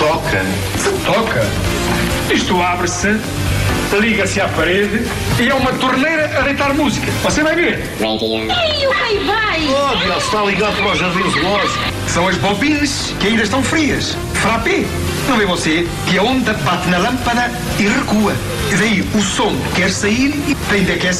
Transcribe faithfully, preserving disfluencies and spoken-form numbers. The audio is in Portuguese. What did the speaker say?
toca. Se toca. Isto abre-se, liga-se à parede e é uma torneira a deitar música. Você vai ver. Ei, o rei vai! Oh, Deus, está ligado para o jardim zoológico. São as bobinas que ainda estão frias. Frappé. Não vê você que a onda bate na lâmpada e recua. E daí o som quer sair e ainda quer